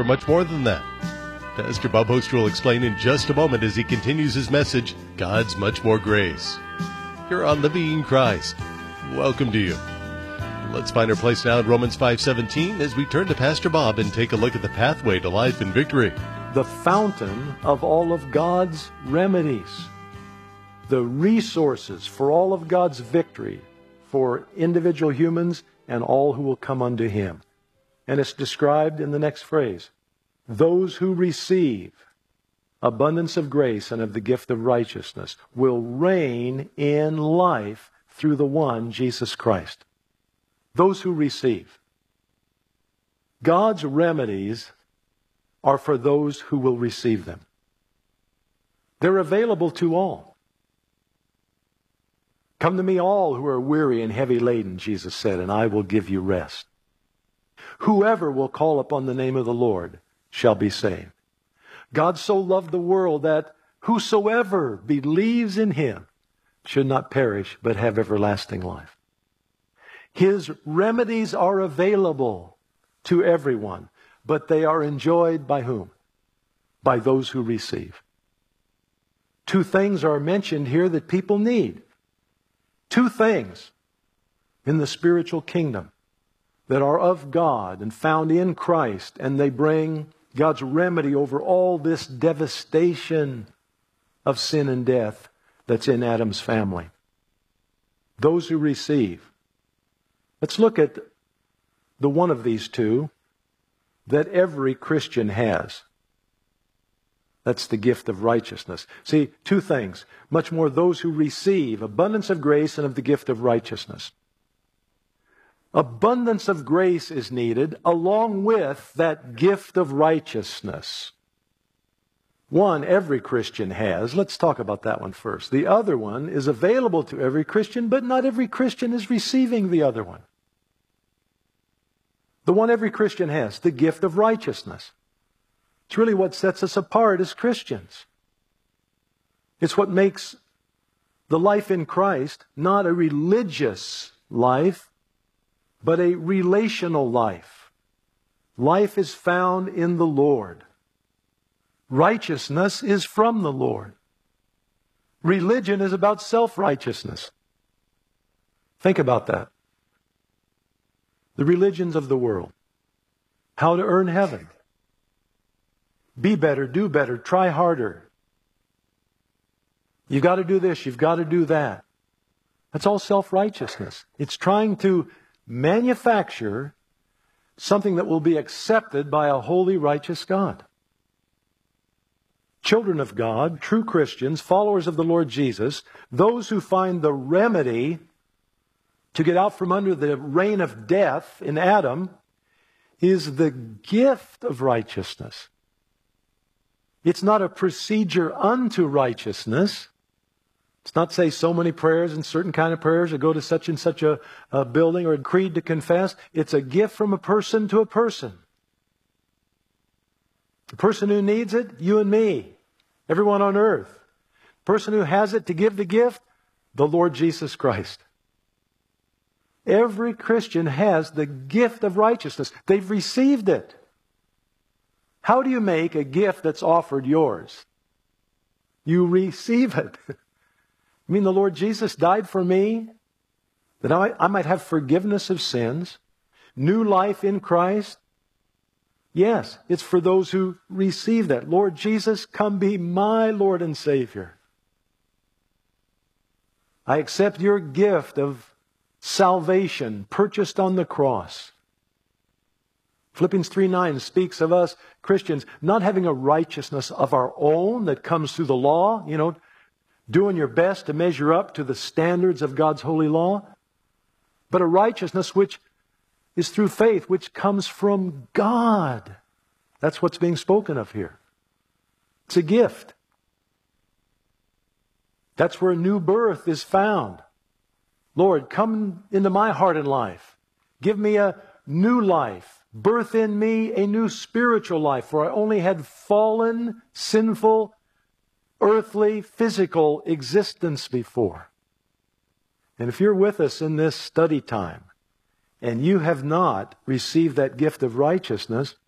for much more than that. Pastor Bob Hoster will explain in just a moment as he continues his message, God's Much More Grace. Here on Living in Christ. Welcome to you. Let's find our place now in Romans 5:17 as we turn to Pastor Bob and take a look at the pathway to life and victory. The fountain of all of God's remedies. The resources for all of God's victory for individual humans and all who will come unto Him. And it's described in the next phrase. Those who receive abundance of grace and of the gift of righteousness will reign in life through the one, Jesus Christ. Those who receive. God's remedies are for those who will receive them. They're available to all. Come to me all who are weary and heavy laden, Jesus said, and I will give you rest. Whoever will call upon the name of the Lord shall be saved. God so loved the world that whosoever believes in Him should not perish but have everlasting life. His remedies are available to everyone, but they are enjoyed by whom? By those who receive. Two things are mentioned here that people need. Two things in the spiritual kingdom that are of God and found in Christ, and they bring God's remedy over all this devastation of sin and death that's in Adam's family. Those who receive. Let's look at the one of these two that every Christian has. That's the gift of righteousness. See, two things. Much more those who receive abundance of grace and of the gift of righteousness. Abundance of grace is needed along with that gift of righteousness. One every Christian has. Let's talk about that one first. The other one is available to every Christian, but not every Christian is receiving the other one. The one every Christian has, the gift of righteousness. It's really what sets us apart as Christians. It's what makes the life in Christ not a religious life, but a relational life. Life is found in the Lord. Righteousness is from the Lord. Religion is about self-righteousness. Think about that. The religions of the world. How to earn heaven. Be better, do better, try harder. You've got to do this, you've got to do that. That's all self-righteousness. It's trying to manufacture something that will be accepted by a holy, righteous God. Children of God, true Christians, followers of the Lord Jesus, those who find the remedy to get out from under the reign of death in Adam is the gift of righteousness. It's not a procedure unto righteousness. It's not say so many prayers and certain kind of prayers or go to such and such a building or a creed to confess. It's a gift from a person to a person. The person who needs it, you and me, everyone on earth. The person who has it to give the gift, the Lord Jesus Christ. Every Christian has the gift of righteousness. They've received it. How do you make a gift that's offered yours? You receive it. You mean the Lord Jesus died for me, that I might have forgiveness of sins, new life in Christ? Yes, it's for those who receive that. Lord Jesus, come be my Lord and Savior. I accept your gift of salvation purchased on the cross. Philippians 3:9 speaks of us Christians not having a righteousness of our own that comes through the law, doing your best to measure up to the standards of God's holy law, but a righteousness which is through faith, which comes from God. That's what's being spoken of here. It's a gift. That's where new birth is found. Lord, come into my heart and life. Give me a new life. Birth in me a new spiritual life, for I only had fallen, sinful, earthly, physical existence before. And if you're with us in this study time, and you have not received that gift of righteousness,